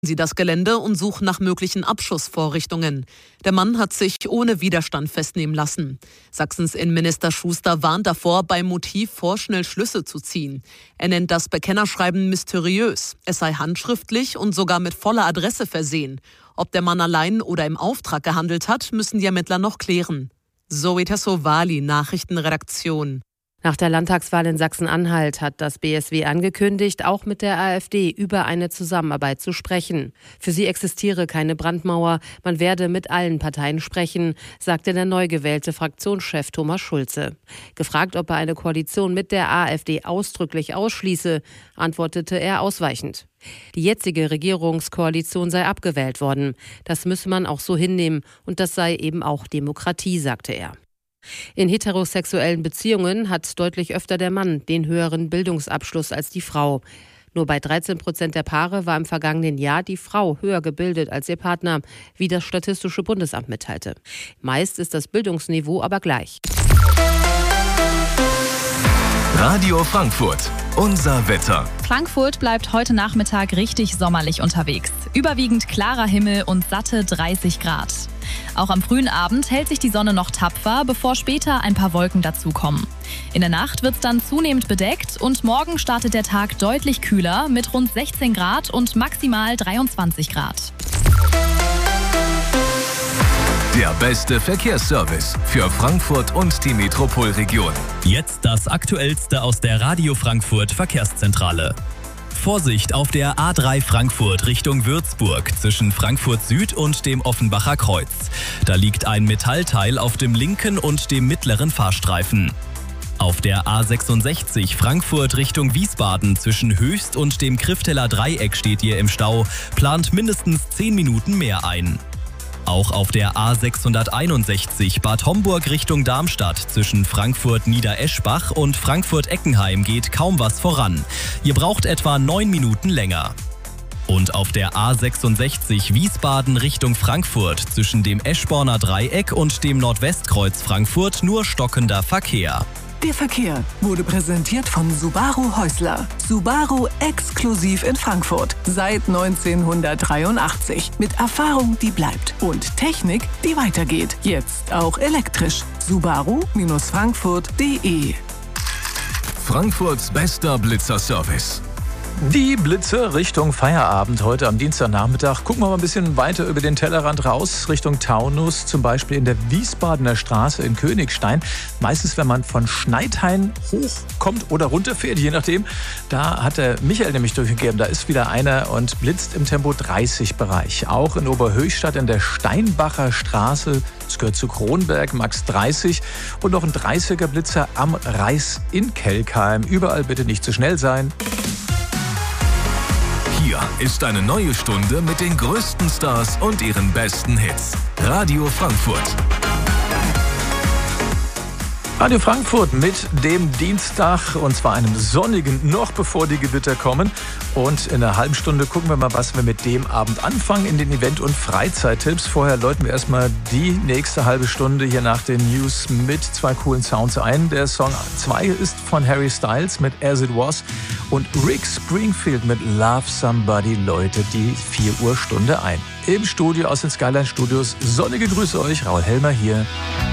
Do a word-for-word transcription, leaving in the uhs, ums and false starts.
sie das Gelände und suchen nach möglichen Abschussvorrichtungen. Der Mann hat sich ohne Widerstand festnehmen lassen. Sachsens Innenminister Schuster warnt davor, beim Motiv vorschnell Schlüsse zu ziehen. Er nennt das Bekennerschreiben mysteriös. Es sei handschriftlich und sogar mit voller Adresse versehen. Ob der Mann allein oder im Auftrag gehandelt hat, müssen die Ermittler noch klären. Zoe Tassovali, Nachrichtenredaktion. Nach der Landtagswahl in Sachsen-Anhalt hat das B S W angekündigt, auch mit der AfD über eine Zusammenarbeit zu sprechen. Für sie existiere keine Brandmauer, man werde mit allen Parteien sprechen, sagte der neu gewählte Fraktionschef Thomas Schulze. Gefragt, ob er eine Koalition mit der AfD ausdrücklich ausschließe, antwortete er ausweichend. Die jetzige Regierungskoalition sei abgewählt worden. Das müsse man auch so hinnehmen und das sei eben auch Demokratie, sagte er. In heterosexuellen Beziehungen hat deutlich öfter der Mann den höheren Bildungsabschluss als die Frau. Nur bei dreizehn Prozent der Paare war im vergangenen Jahr die Frau höher gebildet als ihr Partner, wie das Statistische Bundesamt mitteilte. Meist ist das Bildungsniveau aber gleich. Radio Frankfurt, unser Wetter. Frankfurt bleibt heute Nachmittag richtig sommerlich unterwegs. Überwiegend klarer Himmel und satte dreißig Grad. Auch am frühen Abend hält sich die Sonne noch tapfer, bevor später ein paar Wolken dazukommen. In der Nacht wird es dann zunehmend bedeckt und morgen startet der Tag deutlich kühler mit rund sechzehn Grad und maximal dreiundzwanzig Grad. Der beste Verkehrsservice für Frankfurt und die Metropolregion. Jetzt das Aktuellste aus der Radio Frankfurt Verkehrszentrale. Vorsicht auf der A drei Frankfurt Richtung Würzburg zwischen Frankfurt Süd und dem Offenbacher Kreuz. Da liegt ein Metallteil auf dem linken und dem mittleren Fahrstreifen. Auf der A sechsundsechzig Frankfurt Richtung Wiesbaden zwischen Höchst und dem Krifteller Dreieck steht ihr im Stau, plant mindestens zehn Minuten mehr ein. Auch auf der A sechshunderteinundsechzig Bad Homburg Richtung Darmstadt zwischen Frankfurt-Niedereschbach und Frankfurt-Eckenheim geht kaum was voran. Ihr braucht etwa neun Minuten länger. Und auf der A sechsundsechzig Wiesbaden Richtung Frankfurt zwischen dem Eschborner Dreieck und dem Nordwestkreuz Frankfurt nur stockender Verkehr. Der Verkehr wurde präsentiert von Subaru Häusler. Subaru exklusiv in Frankfurt. Seit neunzehnhundertdreiundachtzig. Mit Erfahrung, die bleibt. Und Technik, die weitergeht. Jetzt auch elektrisch. Subaru Frankfurt punkt de. Frankfurts bester Blitzer-Service. Die Blitze Richtung Feierabend heute am Dienstagnachmittag. Gucken wir mal ein bisschen weiter über den Tellerrand raus, Richtung Taunus, zum Beispiel in der Wiesbadener Straße in Königstein. Meistens, wenn man von Schneidhain hochkommt oder runterfährt, je nachdem. Da hat der Michael nämlich durchgegeben, da ist wieder einer und blitzt im Tempo dreißig Bereich. Auch in Oberhöchstadt in der Steinbacher Straße, das gehört zu Kronberg, Max dreißig. Und noch ein dreißiger Blitzer am Reis in Kelkheim. Überall bitte nicht zu schnell sein. Hier ist eine neue Stunde mit den größten Stars und ihren besten Hits. Radio Frankfurt. Radio Frankfurt mit dem Dienstag, und zwar einem sonnigen, noch bevor die Gewitter kommen. Und in einer halben Stunde gucken wir mal, was wir mit dem Abend anfangen in den Event- und Freizeittipps. Vorher läuten wir erstmal die nächste halbe Stunde hier nach den News mit zwei coolen Sounds ein. Der Song zwei ist von Harry Styles mit As It Was und Rick Springfield mit Love Somebody läutet die vier Uhr Stunde ein. Im Studio aus den Skyline Studios. Sonnige Grüße euch, Raul Helmer hier.